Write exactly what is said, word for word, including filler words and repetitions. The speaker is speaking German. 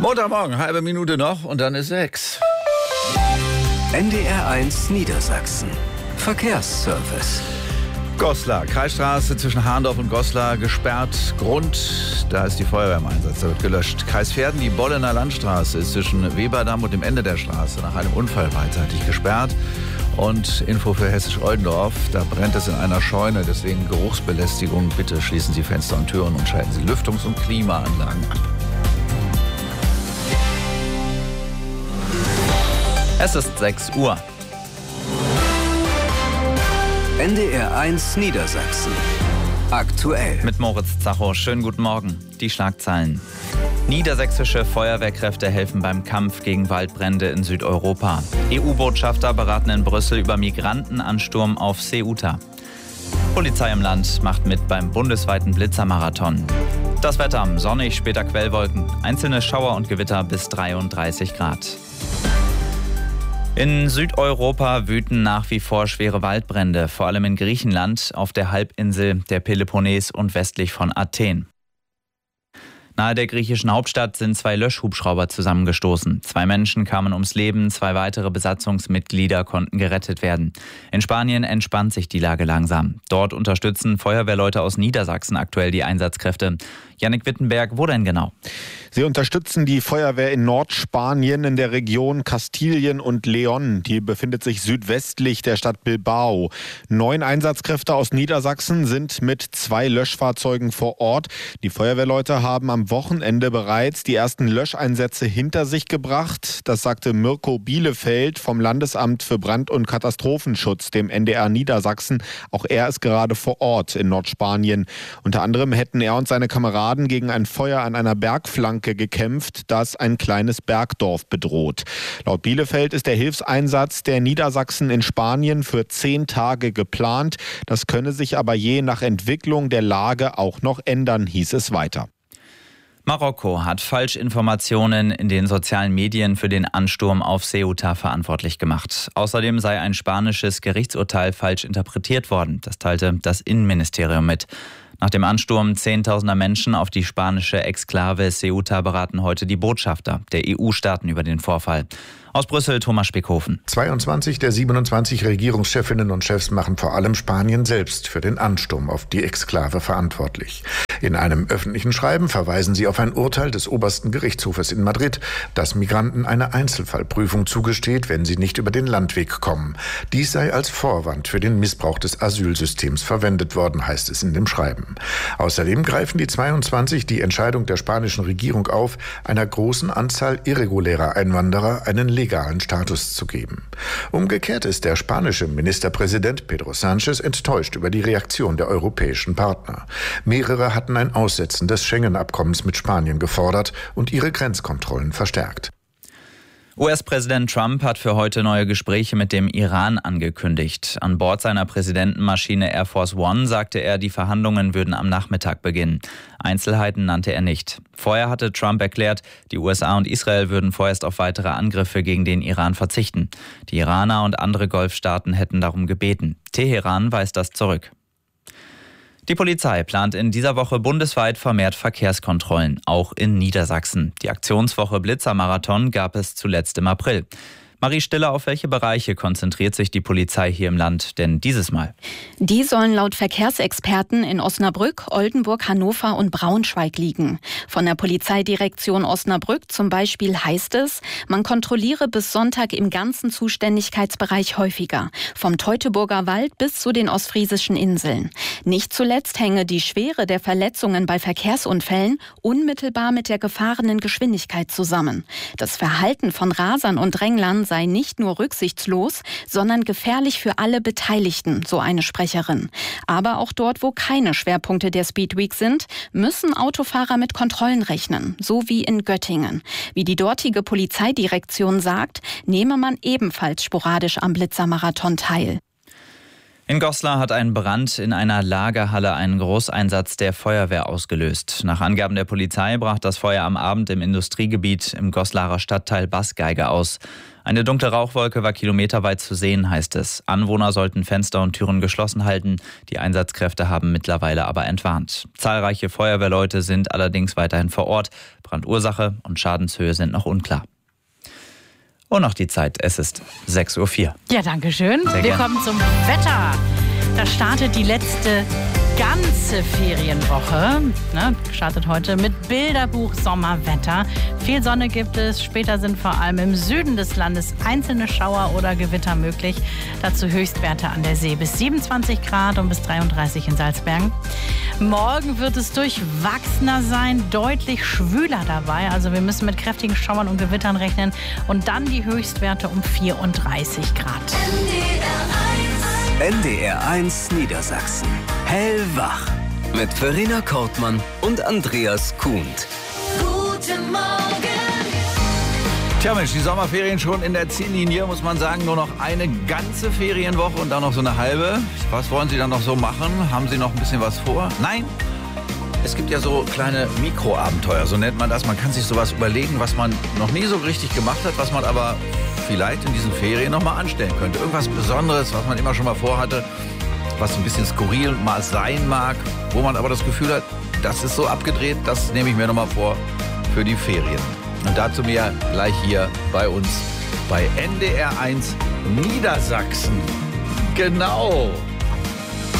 Montagmorgen, halbe Minute noch und dann ist sechs. N D R eins Niedersachsen. Verkehrsservice. Goslar, Kreisstraße zwischen Harndorf und Goslar gesperrt. Grund, da ist die Feuerwehr im Einsatz, da wird gelöscht. Kreisverden, die Bollener Landstraße ist zwischen Weberdamm und dem Ende der Straße nach einem Unfall beidseitig gesperrt. Und Info für Hessisch-Oldendorf, da brennt es in einer Scheune, deswegen Geruchsbelästigung. Bitte schließen Sie Fenster und Türen und schalten Sie Lüftungs- und Klimaanlagen ab. Es ist sechs Uhr. N D R eins Niedersachsen. Aktuell. Mit Moritz Zacho. Schönen guten Morgen. Die Schlagzeilen. Niedersächsische Feuerwehrkräfte helfen beim Kampf gegen Waldbrände in Südeuropa. E U-Botschafter beraten in Brüssel über Migrantenansturm auf Ceuta. Polizei im Land macht mit beim bundesweiten Blitzermarathon. Das Wetter: sonnig, später Quellwolken. Einzelne Schauer und Gewitter bis dreiunddreißig Grad. In Südeuropa wüten nach wie vor schwere Waldbrände, vor allem in Griechenland, auf der Halbinsel, der Peloponnes und westlich von Athen. Nahe der griechischen Hauptstadt sind zwei Löschhubschrauber zusammengestoßen. Zwei Menschen kamen ums Leben, zwei weitere Besatzungsmitglieder konnten gerettet werden. In Spanien entspannt sich die Lage langsam. Dort unterstützen Feuerwehrleute aus Niedersachsen aktuell die Einsatzkräfte. Jannik Wittenberg, wo denn genau? Sie unterstützen die Feuerwehr in Nordspanien in der Region Kastilien und León. Die befindet sich südwestlich der Stadt Bilbao. Neun Einsatzkräfte aus Niedersachsen sind mit zwei Löschfahrzeugen vor Ort. Die Feuerwehrleute haben am Wochenende bereits die ersten Löscheinsätze hinter sich gebracht. Das sagte Mirko Bielefeld vom Landesamt für Brand- und Katastrophenschutz, dem N D R Niedersachsen. Auch er ist gerade vor Ort in Nordspanien. Unter anderem hätten er und seine Kameraden gegen ein Feuer an einer Bergflanke gekämpft, das ein kleines Bergdorf bedroht. Laut Bielefeld ist der Hilfseinsatz der Niedersachsen in Spanien für zehn Tage geplant. Das könne sich aber je nach Entwicklung der Lage auch noch ändern, hieß es weiter. Marokko hat Falschinformationen in den sozialen Medien für den Ansturm auf Ceuta verantwortlich gemacht. Außerdem sei ein spanisches Gerichtsurteil falsch interpretiert worden. Das teilte das Innenministerium mit. Nach dem Ansturm zehntausender Menschen auf die spanische Exklave Ceuta beraten heute die Botschafter der E U-Staaten über den Vorfall. Aus Brüssel Thomas Spickhofen. zweiundzwanzig der siebenundzwanzig Regierungschefinnen und Chefs machen vor allem Spanien selbst für den Ansturm auf die Exklave verantwortlich. In einem öffentlichen Schreiben verweisen sie auf ein Urteil des obersten Gerichtshofes in Madrid, das Migranten eine Einzelfallprüfung zugesteht, wenn sie nicht über den Landweg kommen. Dies sei als Vorwand für den Missbrauch des Asylsystems verwendet worden, heißt es in dem Schreiben. Außerdem greifen die zweiundzwanzig die Entscheidung der spanischen Regierung auf, einer großen Anzahl irregulärer Einwanderer einen legalen Status zu geben. Umgekehrt ist der spanische Ministerpräsident Pedro Sánchez enttäuscht über die Reaktion der europäischen Partner. Mehrere hatten ein Aussetzen des Schengen-Abkommens mit Spanien gefordert und ihre Grenzkontrollen verstärkt. U S-Präsident Trump hat für heute neue Gespräche mit dem Iran angekündigt. An Bord seiner Präsidentenmaschine Air Force One sagte er, die Verhandlungen würden am Nachmittag beginnen. Einzelheiten nannte er nicht. Vorher hatte Trump erklärt, die U S A und Israel würden vorerst auf weitere Angriffe gegen den Iran verzichten. Die Iraner und andere Golfstaaten hätten darum gebeten. Teheran weist das zurück. Die Polizei plant in dieser Woche bundesweit vermehrt Verkehrskontrollen, auch in Niedersachsen. Die Aktionswoche Blitzermarathon gab es zuletzt im April. Marie Stiller, auf welche Bereiche konzentriert sich die Polizei hier im Land denn dieses Mal? Die sollen laut Verkehrsexperten in Osnabrück, Oldenburg, Hannover und Braunschweig liegen. Von der Polizeidirektion Osnabrück zum Beispiel heißt es, man kontrolliere bis Sonntag im ganzen Zuständigkeitsbereich häufiger, vom Teutoburger Wald bis zu den ostfriesischen Inseln. Nicht zuletzt hänge die Schwere der Verletzungen bei Verkehrsunfällen unmittelbar mit der gefahrenen Geschwindigkeit zusammen. Das Verhalten von Rasern und Dränglern sei nicht nur rücksichtslos, sondern gefährlich für alle Beteiligten, so eine Sprecherin. Aber auch dort, wo keine Schwerpunkte der Speedweek sind, müssen Autofahrer mit Kontrollen rechnen, so wie in Göttingen. Wie die dortige Polizeidirektion sagt, nehme man ebenfalls sporadisch am Blitzermarathon teil. In Goslar hat ein Brand in einer Lagerhalle einen Großeinsatz der Feuerwehr ausgelöst. Nach Angaben der Polizei brach das Feuer am Abend im Industriegebiet im Goslarer Stadtteil Baßgeige aus. Eine dunkle Rauchwolke war kilometerweit zu sehen, heißt es. Anwohner sollten Fenster und Türen geschlossen halten. Die Einsatzkräfte haben mittlerweile aber entwarnt. Zahlreiche Feuerwehrleute sind allerdings weiterhin vor Ort. Brandursache und Schadenshöhe sind noch unklar. Und noch die Zeit, es ist sechs Uhr vier. Ja, danke schön. Sehr Wir gern. kommen zum Wetter. Da startet die letzte ganze Ferienwoche. Ne, startet heute mit Bilderbuch Sommerwetter. Viel Sonne gibt es. Später sind vor allem im Süden des Landes einzelne Schauer oder Gewitter möglich. Dazu Höchstwerte an der See bis siebenundzwanzig Grad und bis dreiunddreißig in Salzbergen. Morgen wird es durchwachsener sein, deutlich schwüler dabei. Also wir müssen mit kräftigen Schauern und Gewittern rechnen. Und dann die Höchstwerte um vierunddreißig Grad. N D R eins Niedersachsen. Hellwach. Mit Verena Kortmann und Andreas Kuhnt. Guten Morgen. Tja Mensch, die Sommerferien schon in der Ziellinie, muss man sagen. Nur noch eine ganze Ferienwoche und dann noch so eine halbe. Was wollen Sie dann noch so machen? Haben Sie noch ein bisschen was vor? Nein? Es gibt ja so kleine Mikroabenteuer, so nennt man das. Man kann sich sowas überlegen, was man noch nie so richtig gemacht hat, was man aber vielleicht in diesen Ferien noch mal anstellen könnte. Irgendwas Besonderes, was man immer schon mal vorhatte, was ein bisschen skurril mal sein mag, wo man aber das Gefühl hat, das ist so abgedreht, das nehme ich mir noch mal vor für die Ferien. Und dazu mehr gleich hier bei uns bei N D R eins Niedersachsen. Genau.